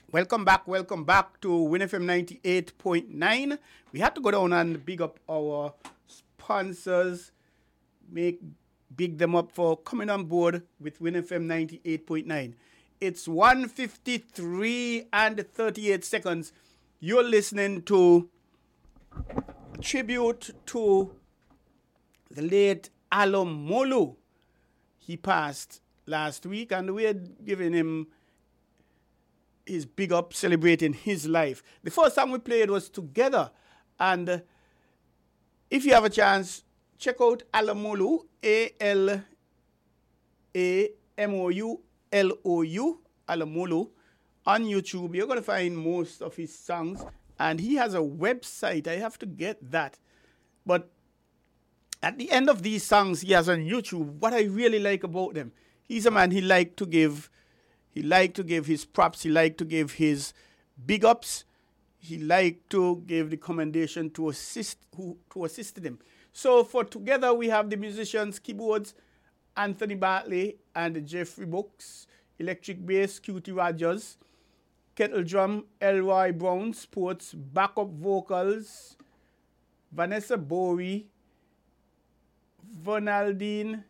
Welcome back to WinFM 98.9. We had to go down and big up our sponsors, big them up for coming on board with WinFM 98.9. It's 1:53 and 38 seconds. You're listening to a tribute to the late Alomolu. He passed last week, and we're giving him his big up, celebrating his life. The first song we played was Together, and if you have a chance, check out Alomolu, Alamoulou, Alomolu, on YouTube. You're going to find most of his songs, and he has a website. I have to get that. But at the end of these songs he has on YouTube, what I really like about them, he's a man, he liked to give his props, he liked to give his big ups, he liked to give the commendation to assist him. So for Together, we have the musicians, keyboards, Anthony Bartley and Jeffrey Brooks, electric bass, Cutie Rogers, kettle drum, Elroy Brown, sports, backup vocals, Vanessa Bowie, Vonaldine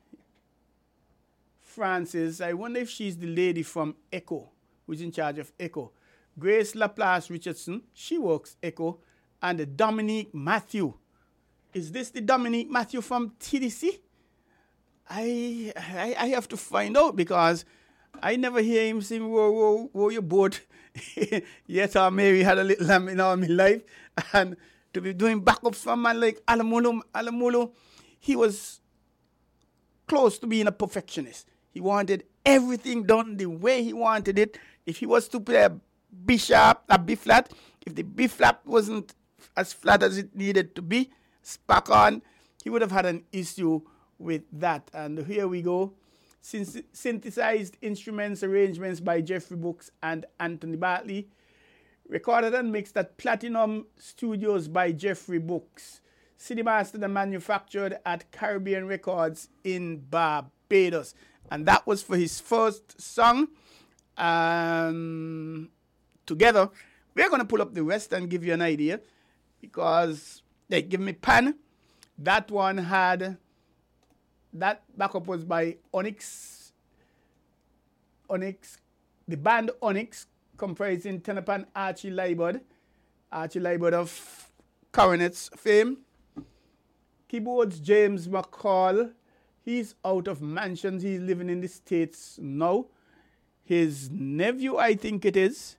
Francis. I wonder if she's the lady from Echo, who's in charge of Echo. Grace Laplace Richardson, she works Echo. And Dominique Matthew. Is this the Dominique Matthew from TDC? I have to find out, because I never hear him sing Row Your Boat. Yet Mary had a little lamb in all my life. And to be doing backups for a man like Alomolu, he was close to being a perfectionist. He wanted everything done the way he wanted it. If he was to play a B sharp, a B flat, if the B flat wasn't as flat as it needed to be, spark on, he would have had an issue with that. And here we go. Synthesized instruments, arrangements by Jeffrey Brooks and Anthony Bartley. Recorded and mixed at Platinum Studios by Jeffrey Brooks. CD mastered and manufactured at Caribbean Records in Barbados. And that was for his first song, Together. We're going to pull up the rest and give you an idea, because they give me pan. That one had, that backup was by Onyx, the band Onyx, comprising tenor pan Archie Liebert of Coronets fame. Keyboards, James McCall. He's out of Mansions. He's living in the States now. His nephew, I think it is.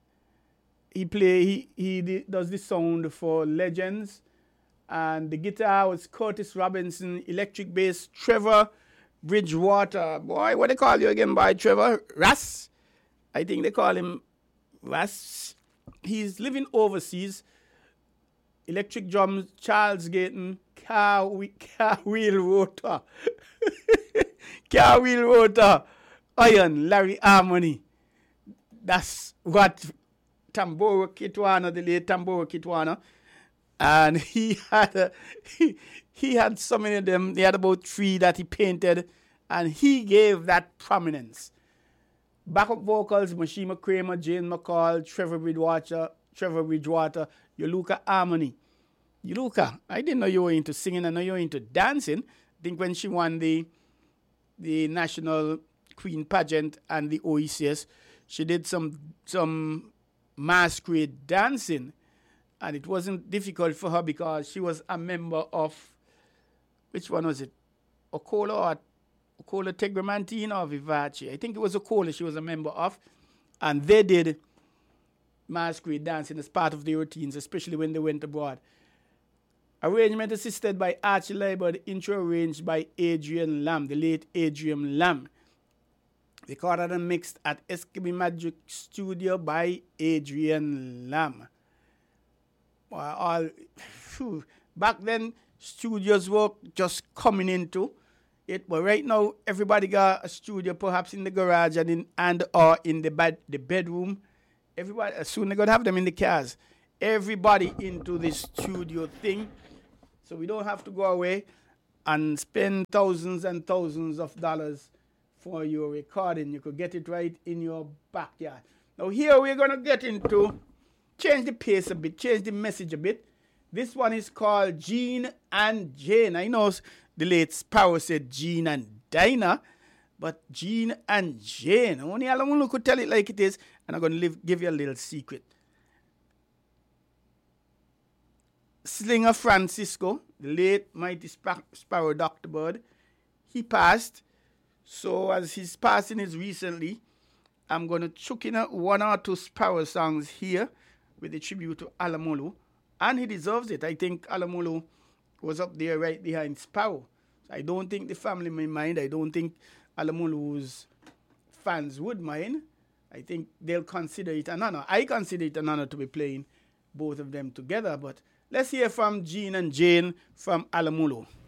He does the sound for Legends. And the guitar was Curtis Robinson. Electric bass, Trevor Bridgewater. Boy, what they call you again, boy, Trevor? Ras? I think they call him Ras. He's living overseas. Electric drums, Charles Gayton. Car wheel rotor. Car wheel rotor. Iron, Larry Harmony. That's what Tamboro Kitwana, the late Tamboro Kitwana. And he had so many of them. He had about 3 that he painted, and he gave that prominence. Backup vocals, Mashima Kramer, Jane McCall, Trevor Bridgewater, Yoluka Harmony. Yoluka, I didn't know you were into singing. I know you were into dancing. I think when she won the National Queen Pageant and the OECS, she did some masquerade dancing. And it wasn't difficult for her, because she was a member of, which one was it? Okola Tegramantine or Vivace? I think it was Okola she was a member of. And they did masquerade dancing as part of their routines, especially when they went abroad. Arrangement assisted by Archie Liebert, intro arranged by Adrian Lamb, the late Adrian Lamb. Recorded and mixed at SKB Magic Studio by Adrian Lamb. Back then, studios were just coming into it, but right now, everybody got a studio, perhaps in the garage and or in the bedroom. Everybody, soon they're gonna have them in the cars. Everybody into this studio thing, so we don't have to go away and spend thousands and thousands of dollars for your recording. You could get it right in your backyard. Now here we're going to get into, change the pace a bit, change the message a bit. This one is called Gene and Jane. I know the late Sparrow said Gene and Dinah, but Gene and Jane. Only Alamulu could tell it like it is, and I'm going to give you a little secret. Slinger Francisco, the late mighty Sparrow Dr. Bird, he passed. So as his passing is recently, I'm going to chuck in one or two Sparrow songs here with a tribute to Alamulu. And he deserves it. I think Alamulu was up there right behind Sparrow. So I don't think the family may mind. I don't think Alamulu's fans would mind. I think they'll consider it an honor. I consider it an honor to be playing both of them together. But let's hear from Gene and Jane from Alamulu.